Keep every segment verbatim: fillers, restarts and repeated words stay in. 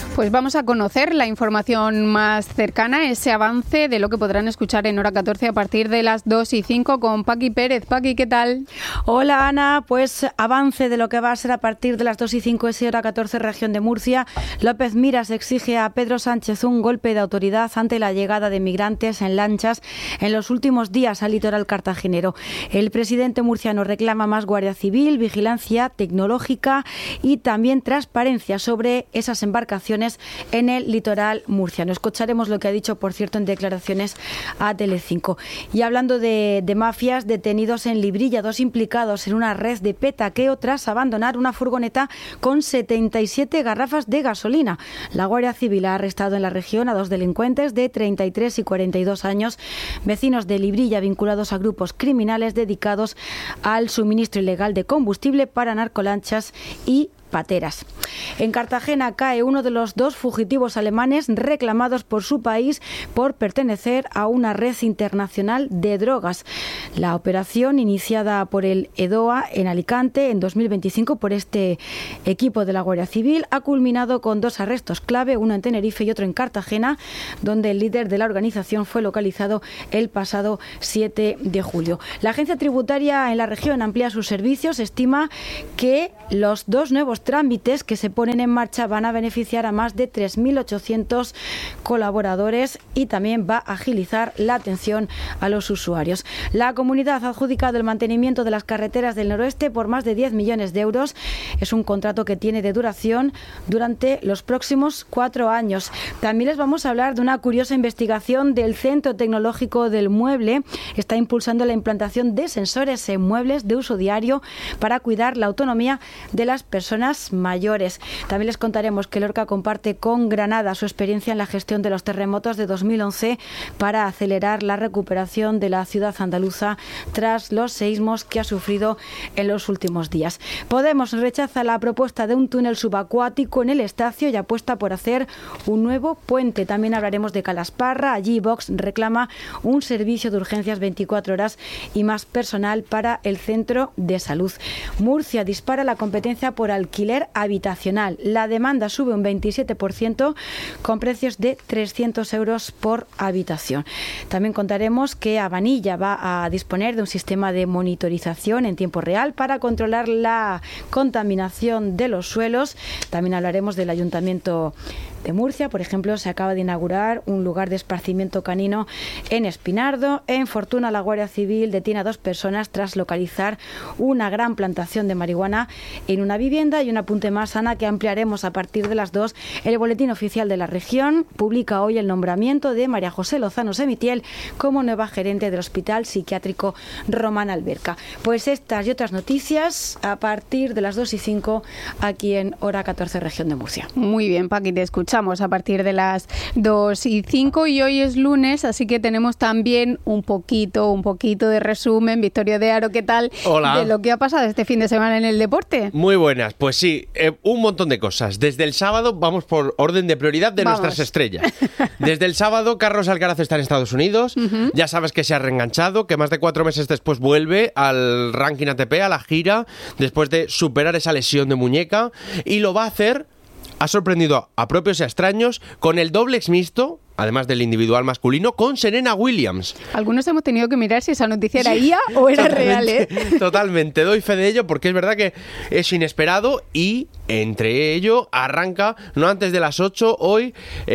Pues vamos a conocer la información más cercana, ese avance de lo que podrán escuchar en Hora catorce a partir de las dos y cinco con Paqui Pérez. Paqui, ¿qué tal? Hola, Ana. Pues avance de lo que va a ser a partir de las dos y cinco, ese Hora catorce, región de Murcia. López Miras exige a Pedro Sánchez un golpe de autoridad ante la llegada de migrantes en lanchas en los últimos días al litoral cartagenero. El presidente murciano reclama más Guardia Civil, vigilancia tecnológica y también transparencia sobre esas embarcaciones en el litoral murciano. Escucharemos lo que ha dicho, por cierto, en declaraciones a Telecinco. Y hablando de, de mafias, detenidos en Librilla, dos implicados en una red de petaqueo tras abandonar una furgoneta con setenta y siete garrafas de gasolina. La Guardia Civil ha arrestado en la región a dos delincuentes de treinta y tres y cuarenta y dos años, vecinos de Librilla vinculados a grupos criminales dedicados al suministro ilegal de combustible para narcolanchas y pateras. En Cartagena cae uno de los dos fugitivos alemanes reclamados por su país por pertenecer a una red internacional de drogas. La operación, iniciada por el EDOA en Alicante en dos mil veinticinco por este equipo de la Guardia Civil, ha culminado con dos arrestos clave, uno en Tenerife y otro en Cartagena, donde el líder de la organización fue localizado el pasado siete de julio. La agencia tributaria en la región amplía sus servicios, estima que los dos nuevos trámites que se ponen en marcha van a beneficiar a más de tres mil ochocientos colaboradores y también va a agilizar la atención a los usuarios. La comunidad ha adjudicado el mantenimiento de las carreteras del noroeste por más de diez millones de euros. Es un contrato que tiene de duración durante los próximos cuatro años. También les vamos a hablar de una curiosa investigación del Centro Tecnológico del Mueble. Está impulsando la implantación de sensores en muebles de uso diario para cuidar la autonomía de las personas mayores. También les contaremos que Lorca comparte con Granada su experiencia en la gestión de los terremotos de dos mil once para acelerar la recuperación de la ciudad andaluza tras los seísmos que ha sufrido en los últimos días. Podemos rechaza la propuesta de un túnel subacuático en el Estacio y apuesta por hacer un nuevo puente. También hablaremos de Calasparra. Allí Vox reclama un servicio de urgencias veinticuatro horas y más personal para el centro de salud. Murcia dispara la competencia por alquiler habitacional. La demanda sube un veintisiete por ciento con precios de trescientos euros por habitación. También contaremos que Abanilla va a disponer de un sistema de monitorización en tiempo real para controlar la contaminación de los suelos. También hablaremos del Ayuntamiento de Murcia. Por ejemplo, se acaba de inaugurar un lugar de esparcimiento canino en Espinardo. En Fortuna, la Guardia Civil detiene a dos personas tras localizar una gran plantación de marihuana en una vivienda. Y un apunte más, Ana, que ampliaremos a partir de las dos. El Boletín Oficial de la Región publica hoy el nombramiento de María José Lozano Semitiel como nueva gerente del Hospital Psiquiátrico Román Alberca. Pues estas y otras noticias a partir de las dos y cinco aquí en Hora catorce, región de Murcia. Muy bien, Paqui, te escuchamos a partir de las dos y cinco y hoy es lunes, así que tenemos también un poquito, un poquito de resumen. Victoria de Aro, ¿qué tal? Hola. De lo que ha pasado este fin de semana en el deporte. Muy buenas, pues sí, eh, un montón de cosas. Desde el sábado, vamos por orden de prioridad de Vamos. nuestras estrellas. Desde el sábado, Carlos Alcaraz está en Estados Unidos, uh-huh. Ya sabes que se ha reenganchado, que más de cuatro meses después vuelve al ranking A T P, a la gira, después de superar esa lesión de muñeca, y lo va a hacer. Ha sorprendido a propios y a extraños con el dobles mixto, además del individual masculino, con Serena Williams. Algunos hemos tenido que mirar si esa noticia era I A o era real, ¿eh? Totalmente, doy fe de ello porque es verdad que es inesperado y entre ello arranca, no antes de las ocho, hoy,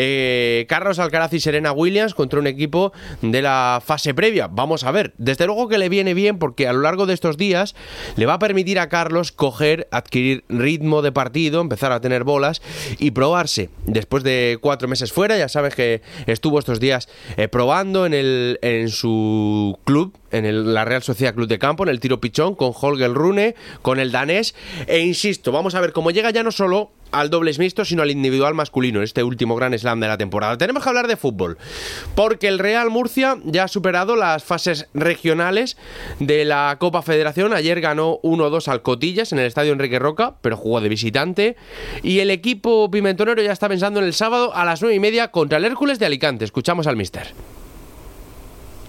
eh, Carlos Alcaraz y Serena Williams contra un equipo de la fase previa. Vamos a ver, desde luego que le viene bien porque a lo largo de estos días le va a permitir a Carlos coger, adquirir ritmo de partido, empezar a tener bolas y probarse. Después de cuatro meses fuera, ya sabes que estuvo estos días eh, probando en, el, en su club, en el, la Real Sociedad Club de Campo, en el tiro pichón, con Holger Rune, con el danés, e insisto, vamos a ver cómo llega ya no solo al dobles mixto, sino al individual masculino, este último gran slam de la temporada. Tenemos que hablar de fútbol, porque el Real Murcia ya ha superado las fases regionales de la Copa Federación. Ayer ganó uno dos al Cotillas en el estadio Enrique Roca, pero jugó de visitante, y el equipo pimentonero ya está pensando en el sábado a las nueve y media contra el Hércules de Alicante. Escuchamos al míster.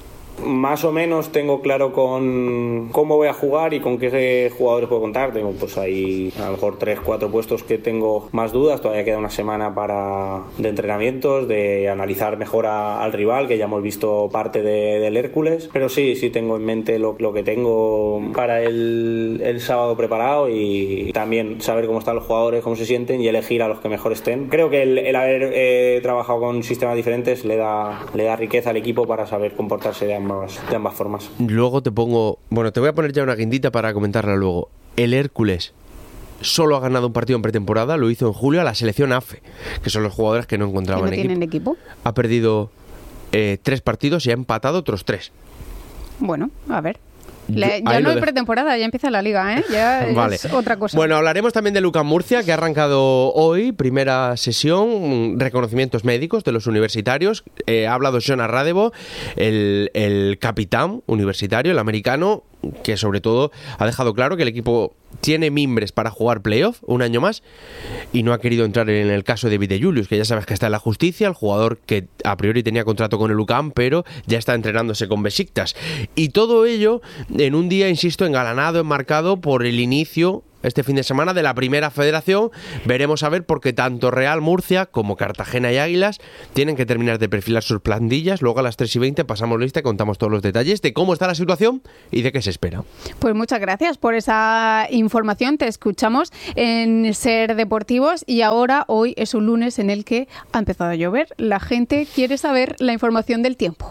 más o menos tengo claro con cómo voy a jugar y con qué jugadores puedo contar. Tengo pues ahí a lo mejor tres, cuatro puestos que tengo más dudas. Todavía queda una semana para de entrenamientos, de analizar mejor a, al rival, que ya hemos visto parte de, del Hércules. Pero sí, sí tengo en mente lo, lo que tengo para el, el sábado preparado, y también saber cómo están los jugadores, cómo se sienten y elegir a los que mejor estén. Creo que el, el haber eh, trabajado con sistemas diferentes le da, le da riqueza al equipo para saber comportarse de ambas, de ambas formas. Luego te pongo, bueno, te voy a poner ya una guindita para comentarla luego. El Hércules solo ha ganado un partido en pretemporada, lo hizo en julio a la selección A F E, que son los jugadores que no encontraban ¿Que no tienen equipo? equipo. Ha perdido eh, tres partidos y ha empatado otros tres. Bueno, a ver. Le, ya no hay pretemporada, ya empieza la liga, ¿eh? Ya vale. Es otra cosa. Bueno, hablaremos también de Lucas Murcia, que ha arrancado hoy, primera sesión, reconocimientos médicos de los universitarios. Eh, ha hablado Jonas Radevo, el, el capitán universitario, el americano, que sobre todo ha dejado claro que el equipo tiene mimbres para jugar playoff un año más y no ha querido entrar en el caso de Vide Julius, que ya sabes que está en la justicia, el jugador que a priori tenía contrato con el U C A M, pero ya está entrenándose con Besiktas. Y todo ello en un día, insisto, engalanado, enmarcado por el inicio este fin de semana de la primera federación. Veremos a ver, porque tanto Real Murcia como Cartagena y Águilas tienen que terminar de perfilar sus plantillas. Luego a las tres y veinte pasamos lista y contamos todos los detalles de cómo está la situación y de qué se espera. Pues muchas gracias por esa información. Te escuchamos en Ser Deportivos, y ahora hoy es un lunes en el que ha empezado a llover. La gente quiere saber la información del tiempo.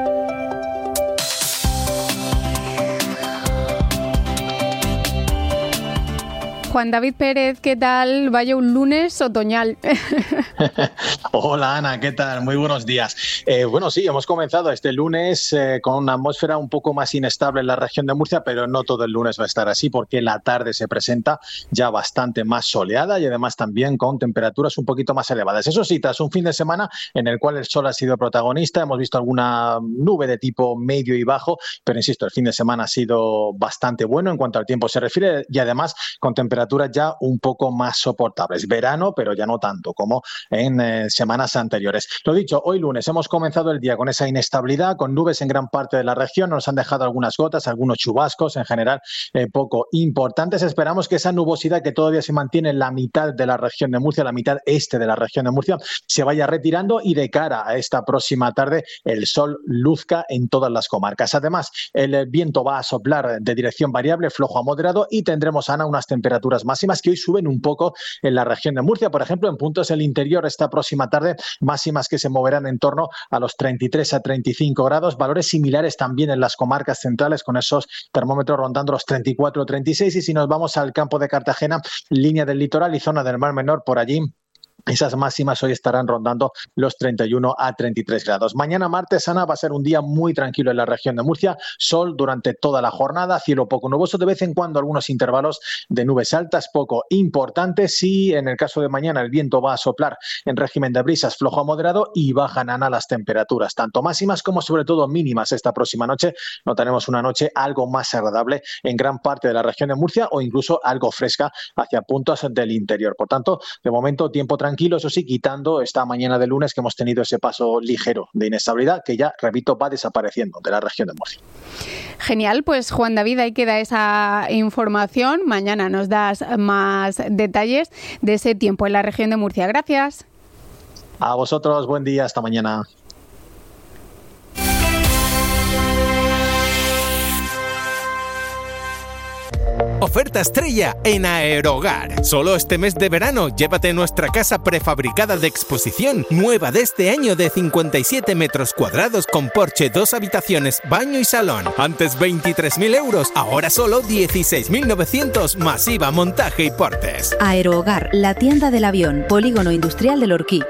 Juan David Pérez, ¿qué tal? Vaya un lunes otoñal. Hola Ana, ¿qué tal? Muy buenos días. Eh, bueno, sí, hemos comenzado este lunes eh, con una atmósfera un poco más inestable en la región de Murcia, pero no todo el lunes va a estar así, porque la tarde se presenta ya bastante más soleada y además también con temperaturas un poquito más elevadas. Eso sí, tras un fin de semana en el cual el sol ha sido protagonista, hemos visto alguna nube de tipo medio y bajo, pero insisto, el fin de semana ha sido bastante bueno en cuanto al tiempo se refiere, y además con temperaturas ya un poco más soportables. Verano, pero ya no tanto como en eh, semanas anteriores. Lo dicho, hoy lunes hemos comenzado el día con esa inestabilidad, con nubes en gran parte de la región. Nos han dejado algunas gotas, algunos chubascos, en general eh, poco importantes. Esperamos que esa nubosidad que todavía se mantiene en la mitad de la región de Murcia, la mitad este de la región de Murcia, se vaya retirando, y de cara a esta próxima tarde el sol luzca en todas las comarcas. Además, el viento va a soplar de dirección variable, flojo a moderado, y tendremos, Ana, unas temperaturas máximas que hoy suben un poco en la región de Murcia. Por ejemplo, en puntos del interior esta próxima tarde, máximas que se moverán en torno a los treinta y tres a treinta y cinco grados, valores similares también en las comarcas centrales, con esos termómetros rondando los treinta y cuatro a treinta y seis, y si nos vamos al campo de Cartagena, línea del litoral y zona del Mar Menor, por allí esas máximas hoy estarán rondando los treinta y uno a treinta y tres grados. Mañana martes, Ana, va a ser un día muy tranquilo en la región de Murcia. Sol durante toda la jornada, cielo poco nuboso, de vez en cuando algunos intervalos de nubes altas poco importantes, y en el caso de mañana el viento va a soplar en régimen de brisas flojo a moderado, y bajan, Ana, las temperaturas, tanto máximas como sobre todo mínimas. Esta próxima noche notaremos una noche algo más agradable en gran parte de la región de Murcia, o incluso algo fresca hacia puntos del interior. Por tanto, de momento tiempo tranquilo. Tranquilo, eso sí, quitando esta mañana de lunes que hemos tenido ese paso ligero de inestabilidad que ya, repito, va desapareciendo de la región de Murcia. Genial, pues Juan David, ahí queda esa información. Mañana nos das más detalles de ese tiempo en la región de Murcia. Gracias. A vosotros, buen día, hasta mañana. Oferta estrella en Aerogar. Solo este mes de verano llévate nuestra casa prefabricada de exposición, nueva de este año, de cincuenta y siete metros cuadrados, con porche, dos habitaciones, baño y salón. Antes veintitrés mil euros, ahora solo dieciséis mil novecientos, masiva, montaje y portes. Aerohogar, la tienda del avión, Polígono Industrial del Orquí.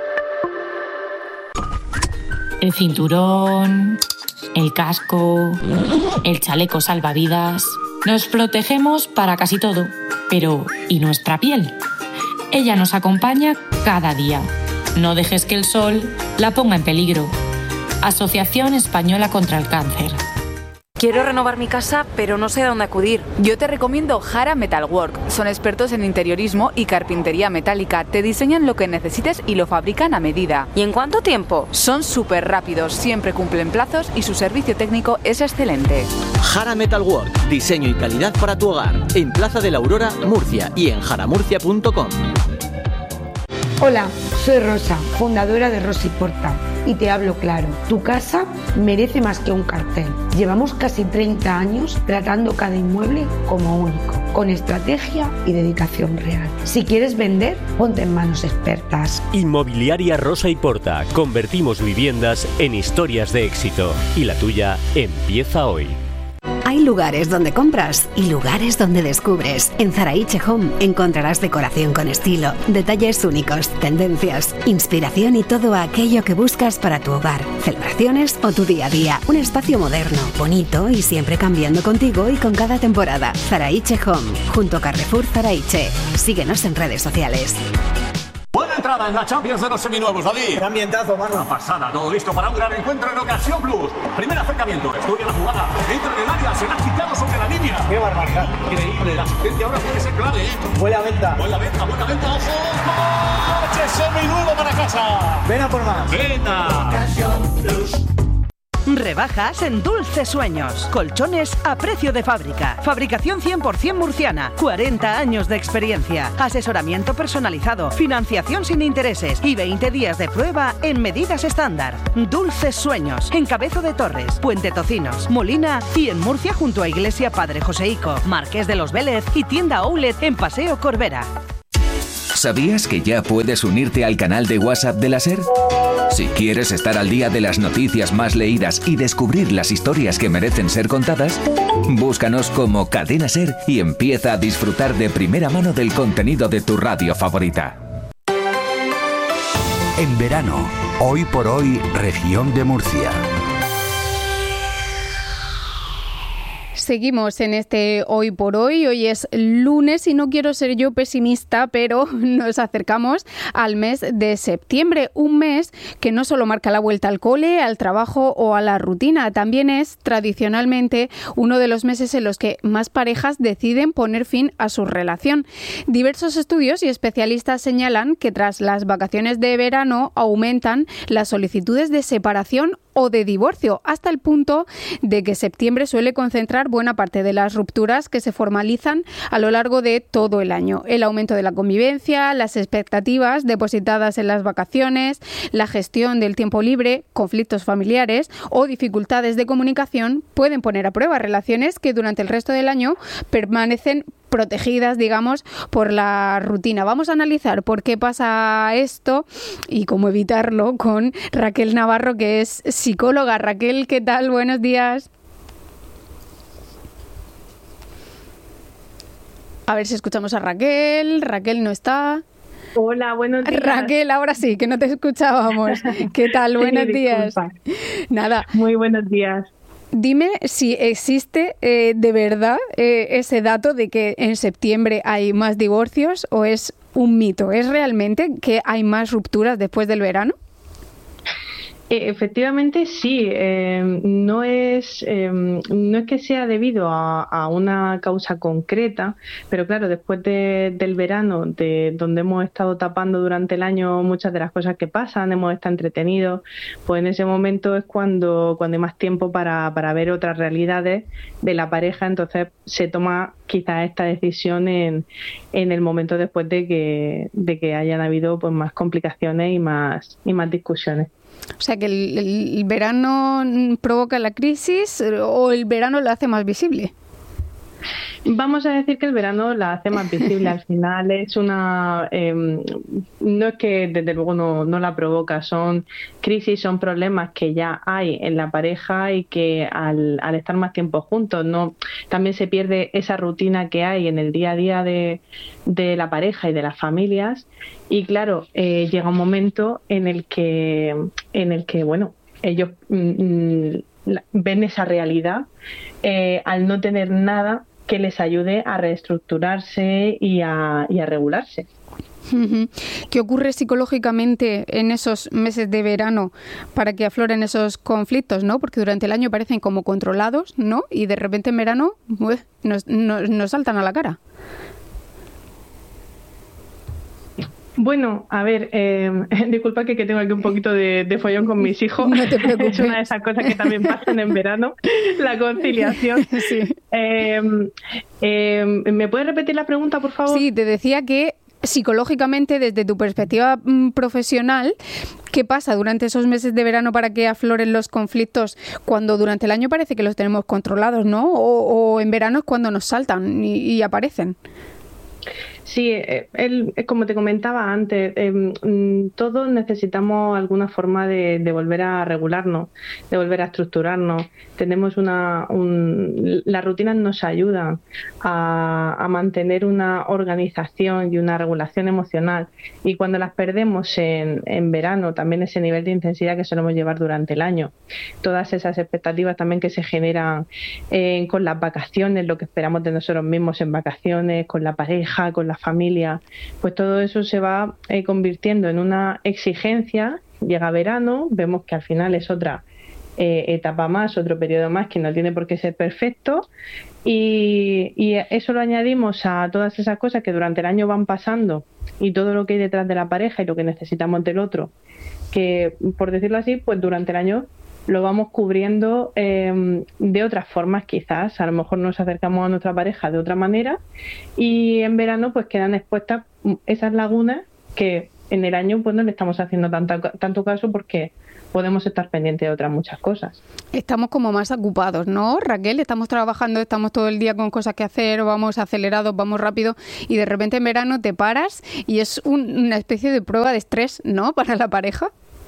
El cinturón, el casco, el chaleco salvavidas. Nos protegemos para casi todo, pero ¿y nuestra piel? Ella nos acompaña cada día. No dejes que el sol la ponga en peligro. Asociación Española contra el Cáncer. Quiero renovar mi casa, pero no sé a dónde acudir. Yo te recomiendo Jara Metalwork. Son expertos en interiorismo y carpintería metálica. Te diseñan lo que necesites y lo fabrican a medida. ¿Y en cuánto tiempo? Son súper rápidos, siempre cumplen plazos y su servicio técnico es excelente. Jara Metalwork, diseño y calidad para tu hogar. En Plaza de la Aurora, Murcia y en jaramurcia punto com. Hola, soy Rosa, fundadora de Rosa y Porta, y te hablo claro. Tu casa merece más que un cartel. Llevamos casi treinta años tratando cada inmueble como único, con estrategia y dedicación real. Si quieres vender, ponte en manos expertas. Inmobiliaria Rosa y Porta. Convertimos viviendas en historias de éxito. Y la tuya empieza hoy. Hay lugares donde compras y lugares donde descubres. En Zaraiche Home encontrarás decoración con estilo, detalles únicos, tendencias, inspiración y todo aquello que buscas para tu hogar, celebraciones o tu día a día. Un espacio moderno, bonito y siempre cambiando contigo y con cada temporada. Zaraiche Home, junto a Carrefour Zaraiche. Síguenos en redes sociales. Buena entrada en la Champions de los seminuevos, David. Qué ambientazo, mano. Una pasada, todo listo para un gran encuentro en Ocasión Plus. Primer acercamiento, estudia la jugada, entra en el área, se la ha quitado sobre la línea. Qué barbaridad. Increíble, la asistencia ahora puede ser clave. Buena venta. Buena venta, buena venta, ojo. ¡Coche seminuevo para casa! Ven a por más. Ven a Ocasión Plus. Rebajas en Dulce Sueños. Colchones a precio de fábrica. Fabricación cien por ciento murciana. cuarenta años de experiencia. Asesoramiento personalizado. Financiación sin intereses. Y veinte días de prueba en medidas estándar. Dulces Sueños. En Cabezo de Torres, Puente Tocinos, Molina y en Murcia junto a Iglesia Padre Joseico, Marqués de los Vélez y tienda Outlet en Paseo Corbera. ¿Sabías que ya puedes unirte al canal de WhatsApp de la SER? Si quieres estar al día de las noticias más leídas y descubrir las historias que merecen ser contadas, búscanos como Cadena SER y empieza a disfrutar de primera mano del contenido de tu radio favorita. En verano, hoy por hoy, región de Murcia. Seguimos en este Hoy por Hoy. Hoy es lunes y no quiero ser yo pesimista, pero nos acercamos al mes de septiembre, un mes que no solo marca la vuelta al cole, al trabajo o a la rutina, también es tradicionalmente uno de los meses en los que más parejas deciden poner fin a su relación. Diversos estudios y especialistas señalan que tras las vacaciones de verano aumentan las solicitudes de separación o de divorcio, hasta el punto de que septiembre suele concentrar buena parte de las rupturas que se formalizan a lo largo de todo el año. El aumento de la convivencia, las expectativas depositadas en las vacaciones, la gestión del tiempo libre, conflictos familiares o dificultades de comunicación pueden poner a prueba relaciones que durante el resto del año permanecen protegidas, digamos, por la rutina. Vamos a analizar por qué pasa esto y cómo evitarlo con Raquel Navarro, que es psicóloga. Raquel, ¿qué tal? Buenos días. A ver si escuchamos a Raquel. Raquel no está. Hola, buenos días. Raquel, ahora sí, que no te escuchábamos. ¿Qué tal? Buenos sí, días. Nada. Muy buenos días. Dime si existe eh, de verdad eh, ese dato de que en septiembre hay más divorcios o es un mito. ¿Es realmente que hay más rupturas después del verano? Efectivamente sí, eh, no es eh, no es que sea debido a, a una causa concreta, pero claro, después de, del verano, de donde hemos estado tapando durante el año muchas de las cosas que pasan, hemos estado entretenidos, pues en ese momento es cuando, cuando hay más tiempo para, para ver otras realidades de la pareja, entonces se toma quizás esta decisión en, en el momento después de que, de que hayan habido pues más complicaciones y más, y más discusiones. O sea, que el, el verano provoca la crisis o el verano la hace más visible. Vamos a decir que el verano la hace más visible. Al final es una... Eh, no es que desde luego no, no la provoca, son crisis, son problemas que ya hay en la pareja y que al, al estar más tiempo juntos, no también se pierde esa rutina que hay en el día a día de, de la pareja y de las familias. Y claro, eh, llega un momento en el que, en el que bueno, ellos mm, ven esa realidad eh, al no tener nada que les ayude a reestructurarse y a, y a regularse. ¿Qué ocurre psicológicamente en esos meses de verano para que afloren esos conflictos, ¿no? Porque durante el año parecen como controlados, ¿no? Y de repente en verano ué, nos, nos, nos saltan a la cara. Bueno, a ver, eh, disculpa que, que tengo aquí un poquito de, de follón con mis hijos. No te preocupes. Es una de esas cosas que también pasan en verano, la conciliación. Sí. Eh, eh, ¿Me puedes repetir la pregunta, por favor? Sí, te decía que psicológicamente, desde tu perspectiva mm, profesional, ¿qué pasa durante esos meses de verano para que afloren los conflictos cuando durante el año parece que los tenemos controlados, ¿no? O, o en verano es cuando nos saltan y, y aparecen. Sí, él, como te comentaba antes, eh, todos necesitamos alguna forma de, de volver a regularnos, de volver a estructurarnos. Tenemos una, un, las rutinas nos ayudan a, a mantener una organización y una regulación emocional, y cuando las perdemos en, en verano, también ese nivel de intensidad que solemos llevar durante el año, todas esas expectativas también que se generan eh, con las vacaciones, lo que esperamos de nosotros mismos en vacaciones, con la pareja, con la familia, pues todo eso se va eh, convirtiendo en una exigencia. Llega verano, vemos que al final es otra eh, etapa más, otro periodo más que no tiene por qué ser perfecto, y, y eso lo añadimos a todas esas cosas que durante el año van pasando y todo lo que hay detrás de la pareja y lo que necesitamos del otro, que por decirlo así, pues durante el año lo vamos cubriendo eh, de otras formas quizás. A lo mejor nos acercamos a nuestra pareja de otra manera y en verano pues quedan expuestas esas lagunas que en el año pues no le estamos haciendo tanto, tanto caso porque podemos estar pendientes de otras muchas cosas. Estamos como más ocupados, ¿no, Raquel? Estamos trabajando, estamos todo el día con cosas que hacer, vamos acelerados, vamos rápido y de repente en verano te paras y es un, una especie de prueba de estrés, ¿no?, para la pareja.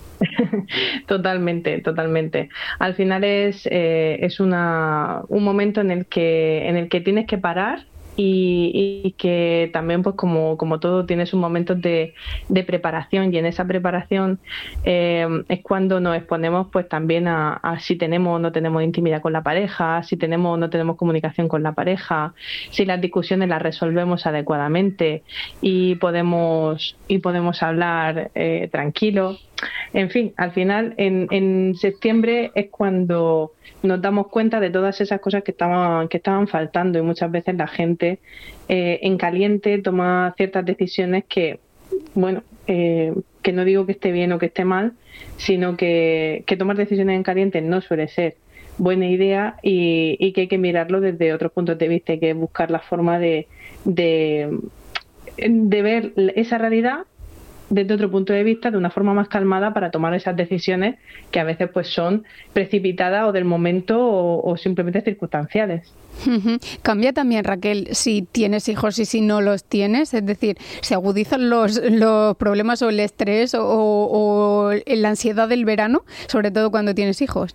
Totalmente, totalmente. Al final es eh, es una un momento en el que en el que tienes que parar y, y que también pues como, como todo tienes un momento de, de preparación, y en esa preparación eh, es cuando nos exponemos pues también a, a si tenemos o no tenemos intimidad con la pareja, si tenemos o no tenemos comunicación con la pareja, si las discusiones las resolvemos adecuadamente y podemos y podemos hablar eh, tranquilo. En fin, al final en, en septiembre es cuando nos damos cuenta de todas esas cosas que estaban que estaban faltando, y muchas veces la gente eh, en caliente toma ciertas decisiones que, bueno, eh, que no digo que esté bien o que esté mal, sino que, que tomar decisiones en caliente no suele ser buena idea y, y que hay que mirarlo desde otros puntos de vista, hay que buscar la forma de, de, de ver esa realidad desde otro punto de vista, de una forma más calmada, para tomar esas decisiones que a veces pues son precipitadas o del momento o, o simplemente circunstanciales. Uh-huh. Cambia también, Raquel, si tienes hijos y si no los tienes, es decir, se agudizan los, los problemas o el estrés o, o, o la ansiedad del verano, sobre todo cuando tienes hijos.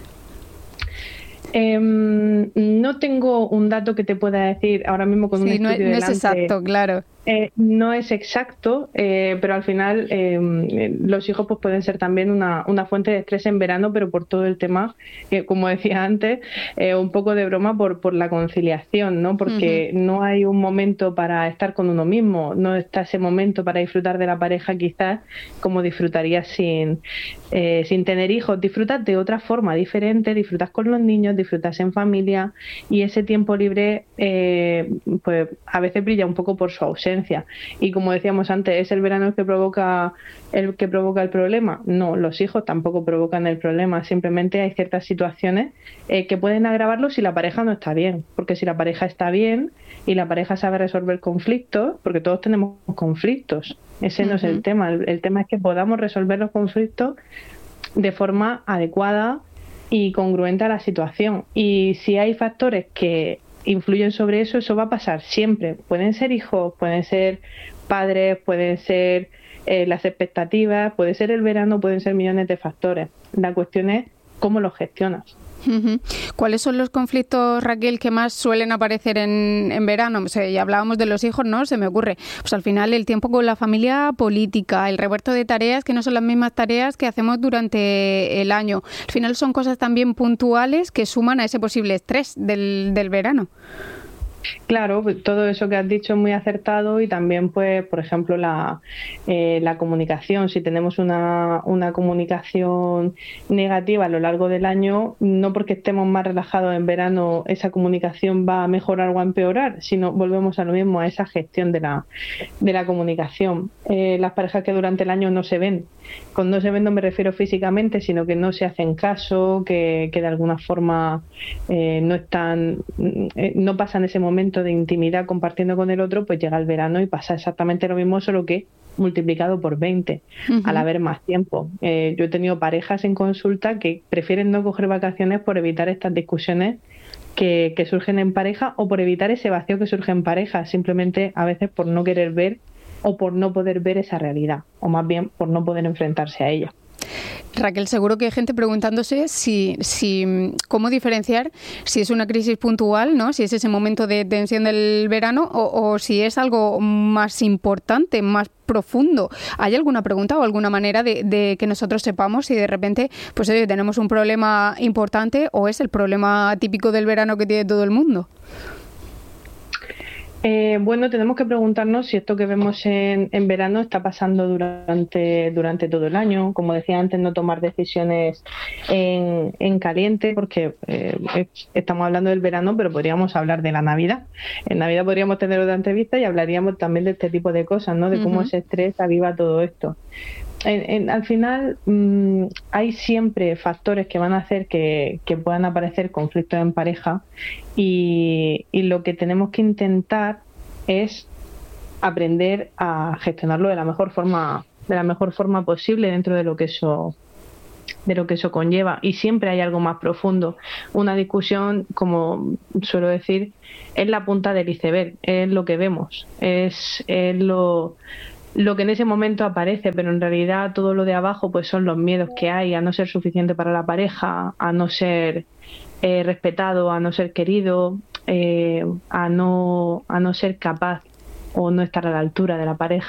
Eh, no tengo un dato que te pueda decir ahora mismo con sí, un estudio no, no delante. es exacto, claro. Eh, no es exacto, eh, pero al final eh, los hijos pues pueden ser también una, una fuente de estrés en verano, pero por todo el tema, que como decía antes, eh, un poco de broma por, por la conciliación, ¿no? Porque uh-huh. no hay un momento para estar con uno mismo, no está ese momento para disfrutar de la pareja quizás como disfrutarías sin, eh, sin tener hijos. Disfrutas de otra forma diferente, disfrutas con los niños, disfrutas en familia, y ese tiempo libre eh, pues a veces brilla un poco por su ausencia. Y como decíamos antes, ¿es el verano el que provoca el que provoca el problema? No, los hijos tampoco provocan el problema, simplemente hay ciertas situaciones eh, que pueden agravarlo si la pareja no está bien, porque si la pareja está bien y la pareja sabe resolver conflictos, porque todos tenemos conflictos, ese no uh-huh. es el tema, el, el tema es que podamos resolver los conflictos de forma adecuada y congruente a la situación. Y si hay factores que influyen sobre eso, eso va a pasar siempre. Pueden ser hijos, pueden ser padres, pueden ser eh, las expectativas, puede ser el verano, pueden ser millones de factores. La cuestión es cómo los gestionas. Uh-huh. ¿Cuáles son los conflictos, Raquel, que más suelen aparecer en, en verano? O sea, ya hablábamos de los hijos, ¿no? Se me ocurre. Pues al final el tiempo con la familia política, el reparto de tareas que no son las mismas tareas que hacemos durante el año. Al final son cosas también puntuales que suman a ese posible estrés del, del verano. Claro, todo eso que has dicho es muy acertado y también, pues, por ejemplo, la, eh, la comunicación. Si tenemos una, una comunicación negativa a lo largo del año, no porque estemos más relajados en verano esa comunicación va a mejorar o a empeorar, sino volvemos a lo mismo, a esa gestión de la, de la comunicación. Eh, las parejas que durante el año no se ven, con no se ven no me refiero físicamente, sino que no se hacen caso, que, que de alguna forma eh, no están, eh, no pasan ese momento de intimidad compartiendo con el otro, pues llega el verano y pasa exactamente lo mismo, solo que multiplicado por veinte, uh-huh. al haber más tiempo. Eh, yo he tenido parejas en consulta que prefieren no coger vacaciones por evitar estas discusiones que, que surgen en pareja o por evitar ese vacío que surge en pareja, simplemente a veces por no querer ver o por no poder ver esa realidad, o más bien por no poder enfrentarse a ella. Raquel, seguro que hay gente preguntándose si, si cómo diferenciar si es una crisis puntual, ¿no? Si es ese momento de tensión del verano o, o si es algo más importante, más profundo. ¿Hay alguna pregunta o alguna manera de, de que nosotros sepamos si de repente pues oye, tenemos un problema importante o es el problema típico del verano que tiene todo el mundo? Eh, bueno, tenemos que preguntarnos si esto que vemos en, en verano está pasando durante, durante todo el año. Como decía antes, no tomar decisiones en, en caliente, porque eh, estamos hablando del verano, pero podríamos hablar de la Navidad. En Navidad podríamos tener otra entrevista y hablaríamos también de este tipo de cosas, ¿no? De cómo uh-huh. ese estrés aviva todo esto. En, en, al final mmm, hay siempre factores que van a hacer que, que puedan aparecer conflictos en pareja y, y lo que tenemos que intentar es aprender a gestionarlo de la mejor forma de la mejor forma posible dentro de lo que eso de lo que eso conlleva, y siempre hay algo más profundo. Una discusión, como suelo decir, es la punta del iceberg, es lo que vemos, es, es lo lo que en ese momento aparece, pero en realidad todo lo de abajo pues son los miedos que hay a no ser suficiente para la pareja, a no ser eh, respetado, a no ser querido, eh, a no a no ser capaz o no estar a la altura de la pareja.